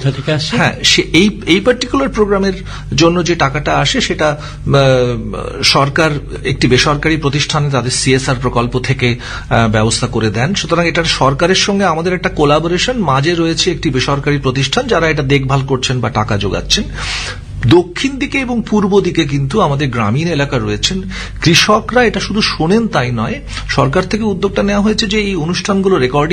কোথা থেকে আসছে? হ্যাঁ, এই পার্টিকুলার প্রোগ্রামের জন্য যে টাকাটা আসে সেটা সরকার একটি বেসরকারি প্রতিষ্ঠানে তাদের সিএসআর প্রকল্প থেকে ব্যবস্থা করে দেন। সুতরাং এটা সরকারের সঙ্গে আমাদের একটা কোলাবোরেশন, মাঝে রয়েছে একটি বেসরকারি প্রতিষ্ঠান যারা এটা দেখভাল করছেন বা টাকা যোগাচ্ছেন। দক্ষিণ দিকে এবং পূর্ব দিকে কিন্তু আমাদের গ্রামীণ এলাকা রয়েছেন কৃষকরা এটা শুধু শোনেন তাই নয়, সরকার থেকে উদ্যোগটা নেওয়া হয়েছে যে এই অনুষ্ঠানগুলো রেকর্ডিং